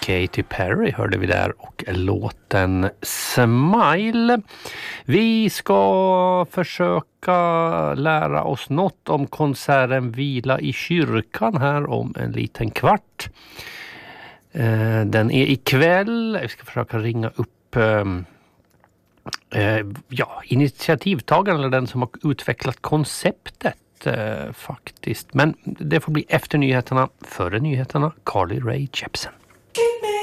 Katy Perry hörde vi där och låten Smile. Vi ska försöka lära oss något om konserten Vila i kyrkan här om en liten kvart. Den är ikväll. Vi ska försöka ringa upp initiativtagaren eller den som har utvecklat konceptet faktiskt. Men det får bli efter nyheterna. Före nyheterna, Carly Rae Jepsen.